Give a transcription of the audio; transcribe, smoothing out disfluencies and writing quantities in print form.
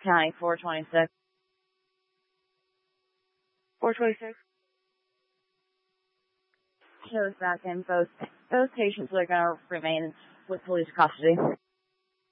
County, 426. 426. Shows back in both patients are going to remain with police custody.